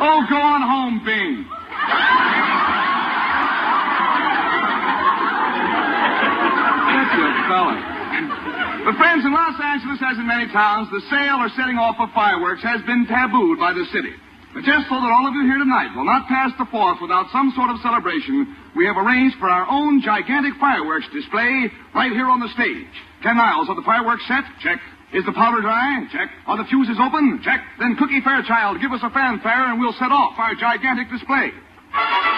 Oh, go on home, Bing. That's a fella. But friends, in Los Angeles, as in many towns, the sale or setting off of fireworks has been tabooed by the city. But just so that all of you here tonight will not pass the 4th without some sort of celebration, we have arranged for our own gigantic fireworks display right here on the stage. 10 miles of the fireworks set? Check. Is the powder dry? Check. Are the fuses open? Check. Then Cookie Fairchild, give us a fanfare and we'll set off our gigantic display.